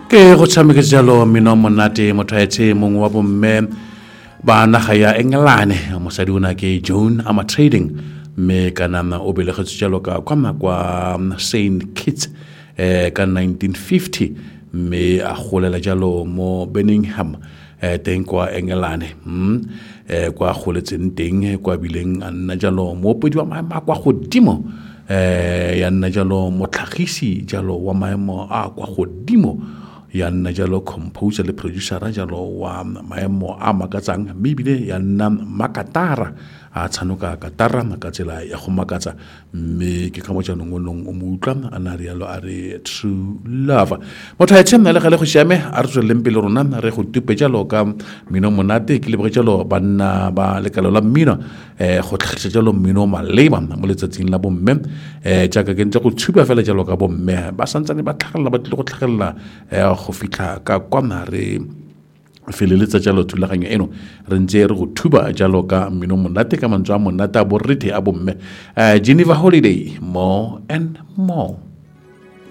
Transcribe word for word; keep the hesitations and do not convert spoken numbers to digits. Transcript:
ke go tshameka jalo mino monate mothaetse mongwe wa bomme ba naga ya England mosadi ona ke Joan Ama Trading me kana o belegetswe jalo ka kwa kwa Saint Kitts eh ka nineteen fifty me a golela jalo mo Birmingham eh teng kwa England mm eh kwa goletseng teng kwa bileng a nna jalo mo pedi wa maemo kwa godimo eh ya nna jalo motlhagisi jalo wa maemo a kwa godimo ya nna jalo composer le producer jalo wa maemo a makatsang mebile ya nna makatara a tshanuka katara makatsela ya go makatsa mme ke ka mo jana ngolong o mutla ana re yalo a re true love motho a tshemna le gale go siame a re tsweleng pele rona re go tupe jalo ka mino monate ke le bo jalo banna ba lekalo la mmino eh go tlhagisa jalo mmino maleba mo letsatsing la bomme eh jaaka ke ntse go tshuba fela jalo ka bomme ba santsane ba tlhagella ba tle go tlhagella eh go fitla ka kwa mare feleletsa jalo thulaganyo eno re ntse re go thuba jalo ka mmino monate ka mantswe a monate a borrethe a bomme eh Geneva Holiday more and more.